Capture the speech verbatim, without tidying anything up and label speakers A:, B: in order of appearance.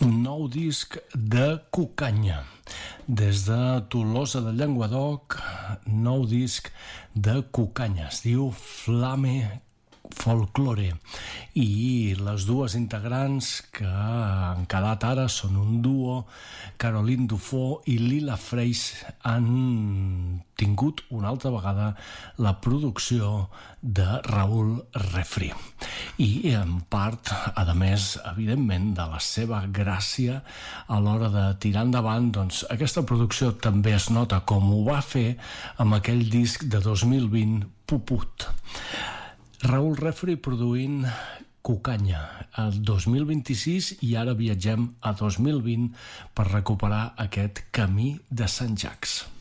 A: un nou disc de Cucanya. Des de Tolosa de Llenguadoc, nou disc de Cucanya. Es diu Flame Folklore, i les dues integrants que han quedat ara són un duo. Caroline Dufaux i Lila Freys han tingut una altra vegada la producció de Raül Refri, i en part, a més, evidentment, de la seva gràcia a l'hora de tirar endavant, doncs aquesta producció també es nota, com ho va fer amb aquell disc de dos mil vint, Puput. Raül Refri produint Cucanya el dos mil vint-i-sis, i ara viatgem a dos mil vint per recuperar aquest Camí de Sant Jacs.